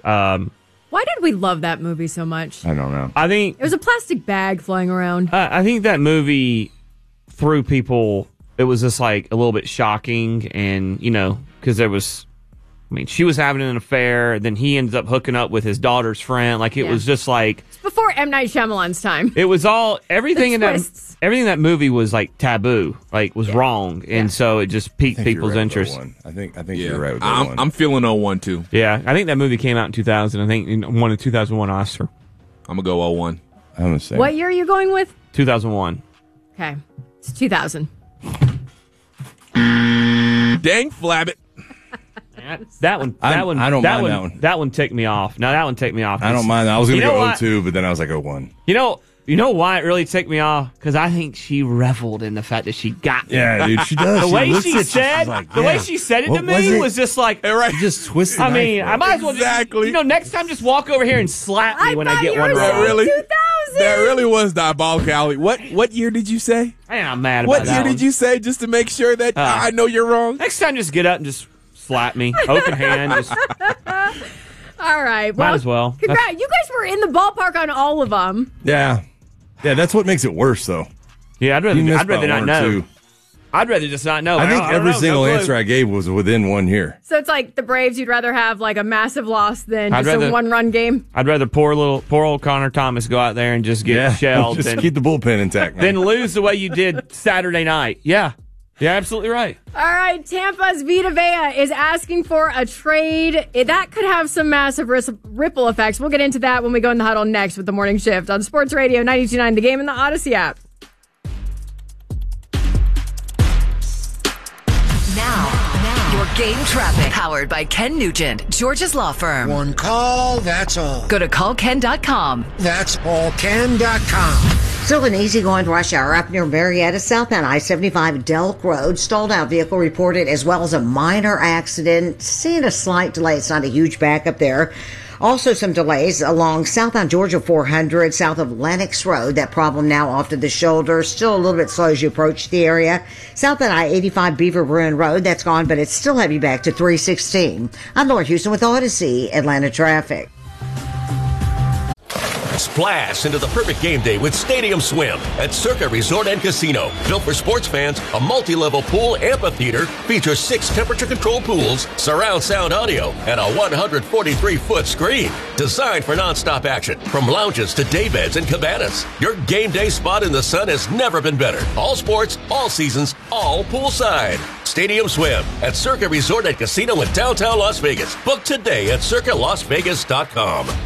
Why did we love that movie so much? I don't know. I think It was a plastic bag flying around. I think that movie threw people. It was just like a little bit shocking, and because there was. I mean, she was having an affair, then he ends up hooking up with his daughter's friend. Like, it was just like... It's before M. Night Shyamalan's time. It was all... Everything in twists. that movie was, like, taboo. Like, was wrong. And so it just piqued people's interest. I think you're right with that one. I'm feeling 01, too. Yeah, I think that movie came out in 2000. I think it won a 2001 Oscar. I'm going to go 01. I'm going to say... What year are you going with? 2001. Okay. It's 2000. Dang flabbit. That one. I don't mind that one. That one ticked me off. No, that one ticked me off. I don't mind. I was going to go 02, but then I was like 01. You know why it really ticked me off? Because I think she reveled in the fact that she got me. Yeah, dude, she does. The way she said it to me was just like, right. Just twist the I mean, knife, I might as well Exactly. next time just walk over here and slap me when I get one wrong. Really? 2000. That really was diabolical, Allie. What year did you say? Man, I'm mad about What that year one. did you say, just to make sure that I know you're wrong? Next time, just get up and just slap me. Open hand. Just, All right. might as well. Congrats. You guys were in the ballpark on all of them. Yeah. Yeah, that's what makes it worse, though. Yeah, I'd You missed rather by not one or know. two. I'd rather just not know. I think don't every know, single no clue. answer I gave was within 1 year. So it's like the Braves, you'd rather have like a massive loss than I'd just rather- a one-run game? I'd rather poor old Connor Thomas go out there and just get shelled Just than, keep the bullpen intact. than lose the way you did Saturday night. Yeah. Yeah, absolutely right. All right, Tampa's Vita Vea is asking for a trade. That could have some massive ripple effects. We'll get into that when we go in the huddle next with the morning shift on Sports Radio 92.9 The Game and the Odyssey app. Now, your game traffic. Powered by Ken Nugent, George's Law Firm. One call, that's all. Go to callken.com. That's allken.com. Still an easygoing rush hour up near Marietta, southbound I-75 Delk Road. Stalled out vehicle reported, as well as a minor accident. Seeing a slight delay. It's not a huge backup there. Also some delays along southbound Georgia 400, south of Lenox Road. That problem now off to the shoulder. Still a little bit slow as you approach the area. Southbound I-85 Beaver Ruin Road. That's gone, but it's still heavy back to 316. I'm Laura Houston with Odyssey Atlanta Traffic. Splash into the perfect game day with Stadium Swim at Circa Resort and Casino. Built for sports fans, a multi-level pool amphitheater features 6 temperature-controlled pools, surround sound audio, and a 143-foot screen. Designed for nonstop action, from lounges to daybeds and cabanas. Your game day spot in the sun has never been better. All sports, all seasons, all poolside. Stadium Swim at Circa Resort and Casino in downtown Las Vegas. Book today at circalasvegas.com.